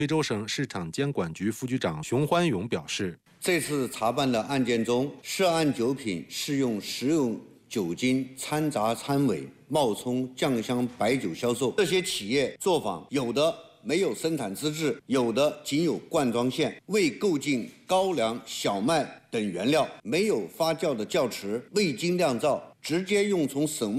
贵州省市场监管局副局长熊欢勇表示， 这次查办的案件中，涉案酒品是用食用酒精掺杂掺伪、冒充酱香白酒销售。这些企业作坊有的没有生产资质，有的仅有灌装线，未购进高粱、小麦等原料，没有发酵的窖池，未经酿造，直接用从省